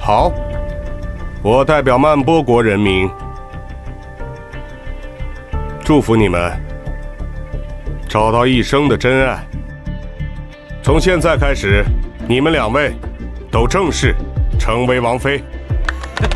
好，我代表曼波国人民祝福你们找到一生的真爱。从现在开始，你们2位都正式成为王妃。